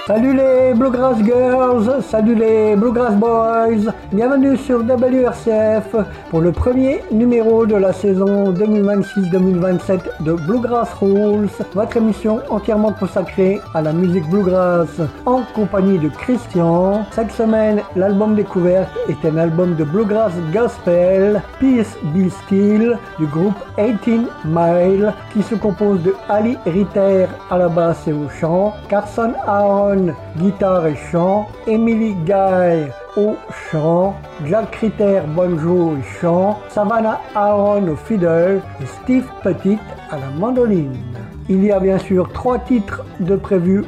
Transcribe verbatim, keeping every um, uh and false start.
Salut les Bluegrass Girls, salut les Bluegrass Boys, bienvenue sur W R C F pour le premier numéro de la saison deux mille vingt-six deux mille vingt-sept de Bluegrass Rules, votre émission entièrement consacrée à la musique bluegrass en compagnie de Christian. Cette semaine, l'album découverte est un album de bluegrass gospel, Peace Be Still, du groupe eighteen mile, qui se compose de Ali Ritter à la basse et au chant, Carson Aaron guitare et chant, Emily Guy au chant, Jack Ritter banjo et chant, Savannah Aaron au fiddle et Steve Petit à la mandoline. Il y a bien sûr trois titres de prévus